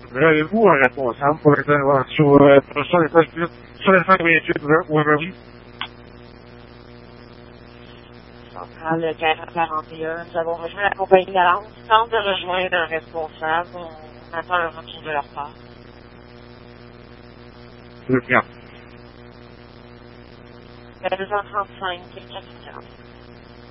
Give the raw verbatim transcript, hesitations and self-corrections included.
Vous avez-vous un responsable pour l'intervention euh, sur les cinq sur les cinq vingt-huit, ou un oui? Centrale quarante quarante et un, nous avons rejoint la compagnie d'Alliance. Tente de rejoindre un responsable. On attend un retour de leur part. C'est bien. À deux heures trente-cinq, quatre heures quarante.